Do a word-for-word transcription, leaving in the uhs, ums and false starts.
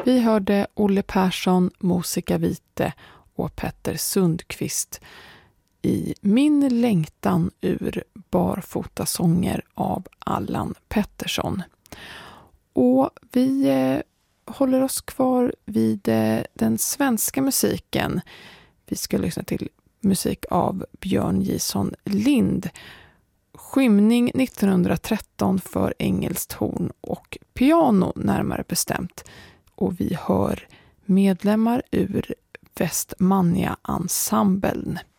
Vi hörde Olle Persson, Musica Vitae och Petter Sundqvist i Min längtan ur barfotasånger av Allan Pettersson. Och vi eh, håller oss kvar vid eh, den svenska musiken. Vi ska lyssna till musik av Björn Jison Lind. Skymning nittonhundratretton för engelskt horn och piano närmare bestämt. Och vi hör medlemmar ur Westmania-ensemblen.